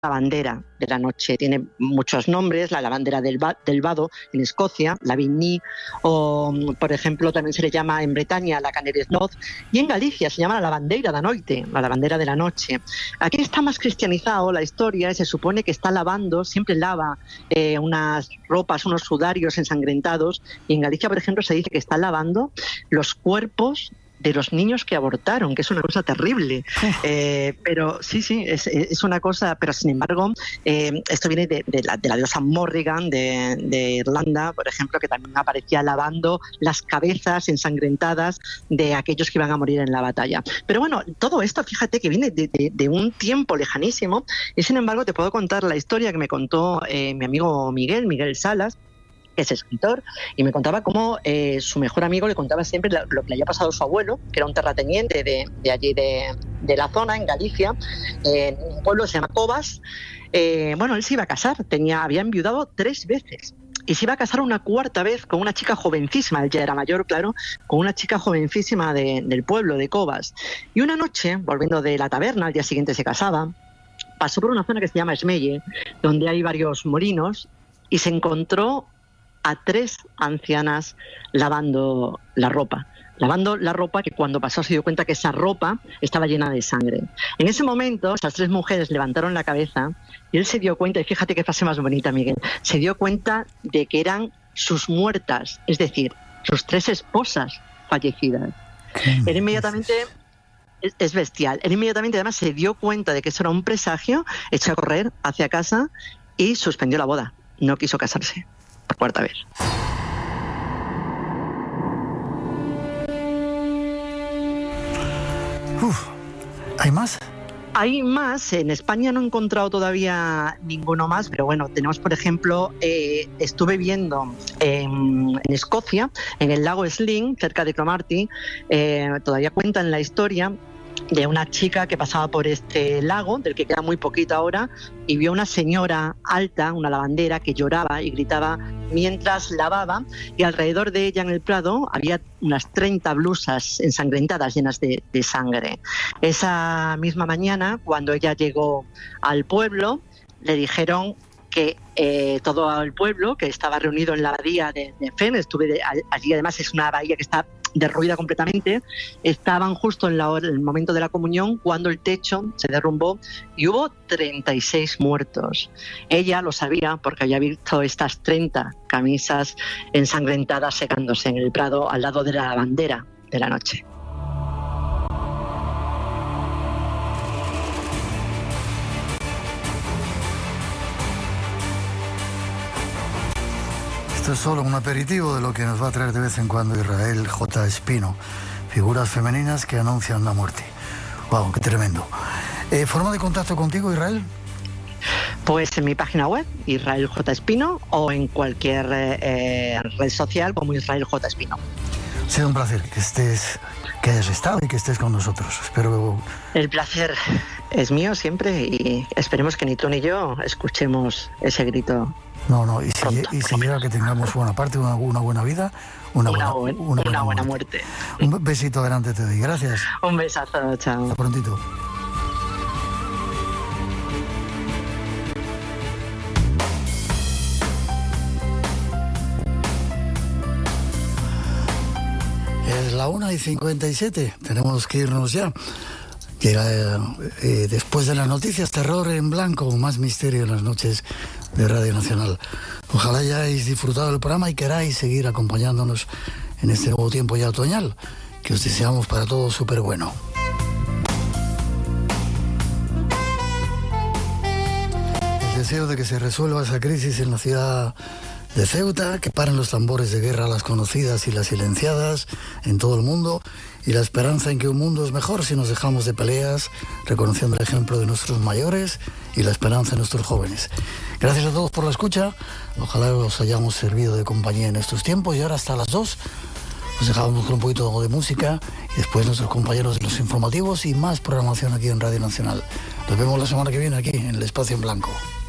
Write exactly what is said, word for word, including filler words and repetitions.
lavandera de la noche. Tiene muchos nombres: la lavandera del, ba del Vado en Escocia, la Vigny, o por ejemplo también se le llama en Bretaña la Canary Sloth, y en Galicia se llama la lavandeira da noite, la lavandera de la noche. Aquí está más cristianizado la historia y se supone que está lavando, siempre lava eh, unas ropas, unos sudarios ensangrentados, y en Galicia, por ejemplo, se dice que está lavando los cuerpos de los niños que abortaron, que es una cosa terrible. Eh, pero sí, sí, es, es una cosa, pero sin embargo, eh, esto viene de, de, la, de la diosa Morrigan de, de Irlanda, por ejemplo, que también aparecía lavando las cabezas ensangrentadas de aquellos que iban a morir en la batalla. Pero bueno, todo esto, fíjate que viene de, de, de un tiempo lejanísimo, y sin embargo te puedo contar la historia que me contó eh, mi amigo Miguel, Miguel Salas, que es escritor, y me contaba cómo eh, su mejor amigo le contaba siempre lo, lo que le había pasado a su abuelo, que era un terrateniente de, de allí de, de la zona, en Galicia, eh, en un pueblo que se llama Covas. Eh, bueno, él se iba a casar, tenía, había enviudado tres veces, y se iba a casar una cuarta vez con una chica jovencísima, él ya era mayor, claro, con una chica jovencísima de, del pueblo, de Covas. Y una noche, volviendo de la taberna, al día siguiente se casaba, pasó por una zona que se llama Esmelle, donde hay varios molinos, y se encontró a tres ancianas lavando la ropa. Lavando la ropa que cuando pasó se dio cuenta que esa ropa estaba llena de sangre. En ese momento, esas tres mujeres levantaron la cabeza y él se dio cuenta, y fíjate qué frase más bonita, Miguel, se dio cuenta de que eran sus muertas, es decir, sus tres esposas fallecidas. Él inmediatamente... Es, es bestial. Él inmediatamente además se dio cuenta de que eso era un presagio, echó a correr hacia casa y suspendió la boda. No quiso casarse por cuarta vez. Uf, ¿hay más? Hay más. En España no he encontrado todavía ninguno más, pero bueno, tenemos, por ejemplo, eh, estuve viendo en, en Escocia, en el lago Sling, cerca de Cromarty, eh, todavía cuentan la historia de una chica que pasaba por este lago, del que queda muy poquito ahora, y vio una señora alta, una lavandera, que lloraba y gritaba mientras lavaba, y alrededor de ella en el prado había unas treinta blusas ensangrentadas llenas de, de sangre. Esa misma mañana, cuando ella llegó al pueblo, le dijeron que eh, todo el pueblo, que estaba reunido en la abadía de, de Fen, estuve de, allí, además es una abadía que está derruida completamente, estaban justo en, la hora, en el momento de la comunión, cuando el techo se derrumbó y hubo treinta y seis muertos. Ella lo sabía porque había visto estas treinta camisas ensangrentadas secándose en el prado al lado de la lavandera de la noche. Esto es solo un aperitivo de lo que nos va a traer de vez en cuando Israel J. Espino. Figuras femeninas que anuncian la muerte. ¡Wow, qué tremendo! Eh, ¿Forma de contacto contigo, Israel? Pues en mi página web, Israel J. Espino, o en cualquier eh, red social como Israel J. Espino. Ha sido un placer que estés, que hayas estado y que estés con nosotros. Espero... El placer es mío siempre, y esperemos que ni tú ni yo escuchemos ese grito. No, no, y si, y si llega que tengamos, bueno, aparte una, una buena vida, una, una, buena, buen, una, una buena muerte. muerte. Un besito adelante te doy, gracias. Un besazo, chao. Hasta prontito. Es la una y cincuenta y siete, tenemos que irnos ya. Llega eh, eh, después de las noticias, terror en blanco, más misterio en las noches de Radio Nacional. Ojalá hayáis disfrutado del programa y queráis seguir acompañándonos en este nuevo tiempo ya otoñal, que os deseamos para todos súper bueno. El deseo de que se resuelva esa crisis en la ciudad de Ceuta, que paren los tambores de guerra, las conocidas y las silenciadas en todo el mundo, y la esperanza en que un mundo es mejor si nos dejamos de peleas, reconociendo el ejemplo de nuestros mayores y la esperanza de nuestros jóvenes. Gracias a todos por la escucha, ojalá os hayamos servido de compañía en estos tiempos, y ahora hasta las dos os dejamos con un poquito de música y después nuestros compañeros de los informativos y más programación aquí en Radio Nacional. Nos vemos la semana que viene aquí en el Espacio en Blanco.